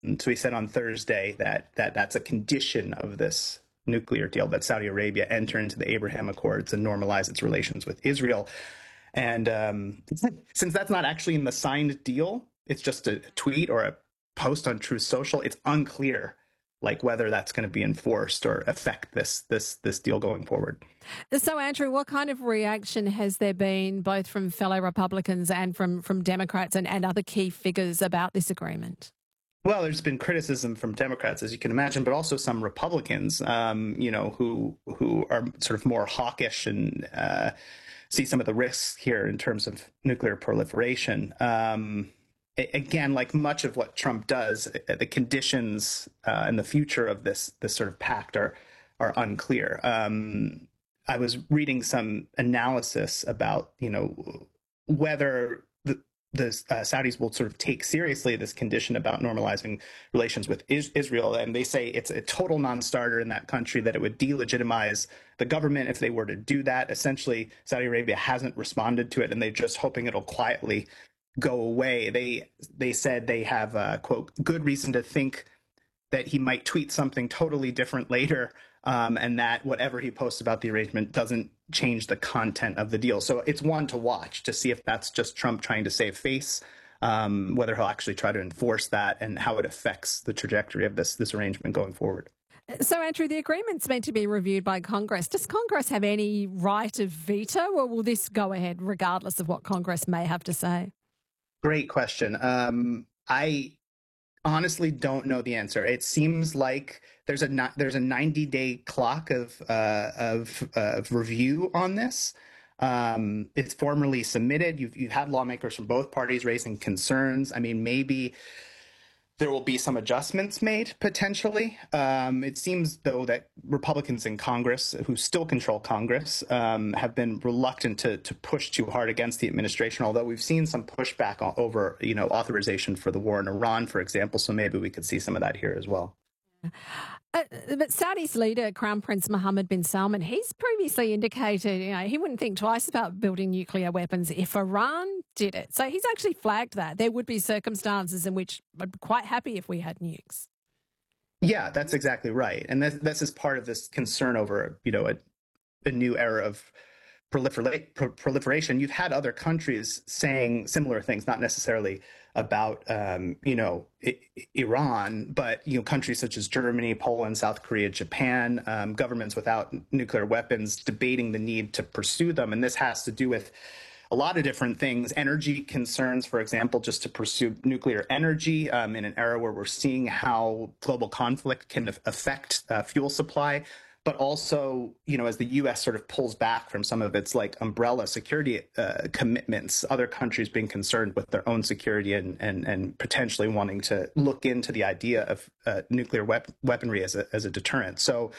So he said on Thursday that's a condition of this nuclear deal, that Saudi Arabia enter into the Abraham Accords and normalize its relations with Israel. And since that's not actually in the signed deal, it's just a tweet or a post on Truth Social, it's unclear like whether that's going to be enforced or affect this deal going forward. So, Andrew, what kind of reaction has there been both from fellow Republicans and from Democrats and other key figures about this agreement? Well, there's been criticism from Democrats, as you can imagine, but also some Republicans, who are sort of more hawkish and see some of the risks here in terms of nuclear proliferation. Again, like much of what Trump does, the conditions and the future of this sort of pact are unclear. I was reading some analysis about, whether the Saudis will sort of take seriously this condition about normalizing relations with Israel. And they say it's a total non-starter in that country, that it would delegitimize the government if they were to do that. Essentially, Saudi Arabia hasn't responded to it, and they're just hoping it'll quietly go away. They said they have, quote, good reason to think that he might tweet something totally different later, and that whatever he posts about the arrangement doesn't change the content of the deal. So it's one to watch to see if that's just Trump trying to save face, whether he'll actually try to enforce that, and how it affects the trajectory of this arrangement going forward. So, Andrew, the agreement's meant to be reviewed by Congress. Does Congress have any right of veto, or will this go ahead regardless of what Congress may have to say? Great question. I honestly don't know the answer. It seems like there's a 90-day clock of review on this. It's formally submitted. You've had lawmakers from both parties raising concerns. I mean, maybe there will be some adjustments made potentially. It seems, though, that Republicans in Congress, who still control Congress, have been reluctant to push too hard against the administration, although we've seen some pushback over, authorization for the war in Iran, for example. So maybe we could see some of that here as well. But Saudi's leader, Crown Prince Mohammed bin Salman, he's previously indicated, he wouldn't think twice about building nuclear weapons if Iran did it. So he's actually flagged that there would be circumstances in which I'd be quite happy if we had nukes. Yeah, that's exactly right. And this is part of this concern over, a new era of proliferation. You've had other countries saying similar things, not necessarily about, Iran, but, countries such as Germany, Poland, South Korea, Japan, governments without nuclear weapons debating the need to pursue them. And this has to do with a lot of different things, energy concerns, for example, just to pursue nuclear energy in an era where we're seeing how global conflict can affect fuel supply. But also, as the U.S. sort of pulls back from some of its umbrella security commitments, other countries being concerned with their own security and potentially wanting to look into the idea of nuclear weaponry as a deterrent. So,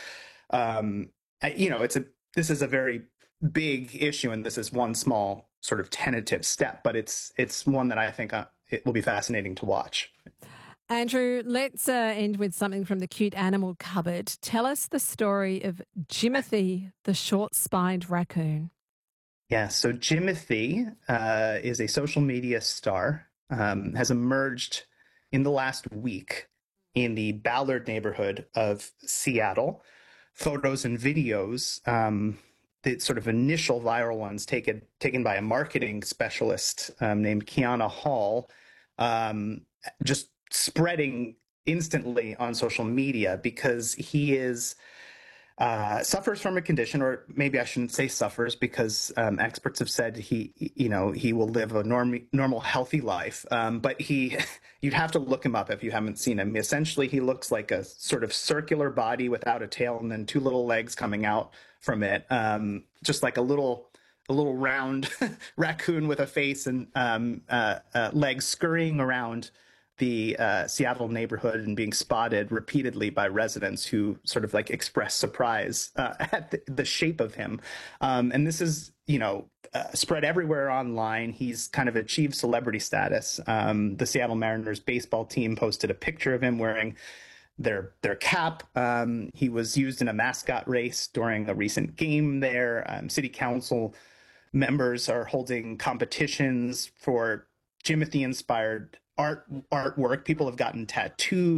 this is a very big issue, and this is one small sort of tentative step, but it's one that I think it will be fascinating to watch. Andrew, let's end with something from the cute animal cupboard. Tell us the story of Jimothy, the short-spined raccoon. Yeah, so Jimothy is a social media star, has emerged in the last week in the Ballard neighborhood of Seattle. Photos and videos, the sort of initial viral ones taken by a marketing specialist named Kiana Hall, just spreading instantly on social media because he suffers from a condition, or maybe I shouldn't say suffers, because experts have said he will live a normal, healthy life. But you'd have to look him up if you haven't seen him. Essentially, he looks like a sort of circular body without a tail and then two little legs coming out from it, just like a little round raccoon with a face and legs scurrying around the Seattle neighborhood and being spotted repeatedly by residents who sort of express surprise at the shape of him. And this is, spread everywhere online. He's kind of achieved celebrity status. The Seattle Mariners baseball team posted a picture of him wearing their cap. He was used in a mascot race during a recent game there. City council members are holding competitions for Jimothy-inspired artwork. People have gotten tattoos